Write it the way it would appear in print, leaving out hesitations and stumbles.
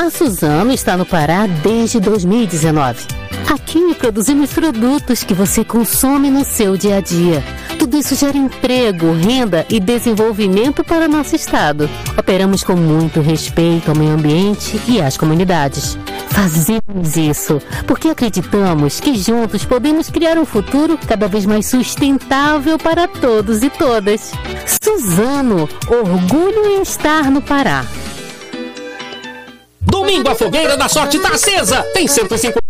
A Suzano está no Pará desde 2019. Aqui produzimos produtos que você consome no seu dia a dia. Tudo isso gera emprego, renda e desenvolvimento para nosso estado. Operamos com muito respeito ao meio ambiente e às comunidades. Fazemos isso porque acreditamos que juntos podemos criar um futuro cada vez mais sustentável para todos e todas. Suzano, orgulho em estar no Pará. Domingo a fogueira da sorte tá acesa. Tem 150